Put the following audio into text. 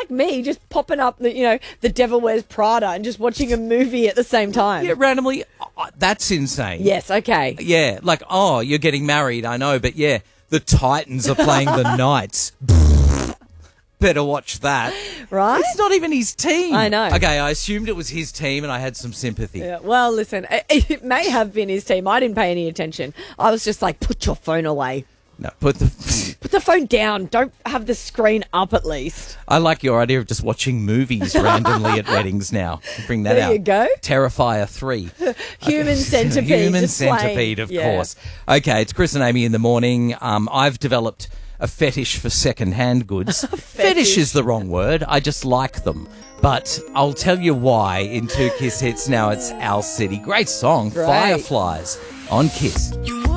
like me, just popping up the Devil Wears Prada and just watching a movie at the same time. Yeah, randomly. That's insane. Yes, okay. Yeah, like, you're getting married, I know, but yeah, the Titans are playing the Knights. Better watch that. Right? It's not even his team. I know. Okay, I assumed it was his team and I had some sympathy. Yeah, well, listen, it may have been his team. I didn't pay any attention. I was just like, put your phone away. No, put the phone down. Don't have the screen up at least. I like your idea of just watching movies randomly at weddings now. Bring that out. There you go. Terrifier 3. Human Centipede. Human just playing. Centipede, of course. Okay, it's Chris and Amy in the morning. I've developed a fetish for second-hand goods. Fetish is the wrong word. I just like them. But I'll tell you why in 2 Kiss Hits now. It's Owl City. Great song, Great. Fireflies on Kiss.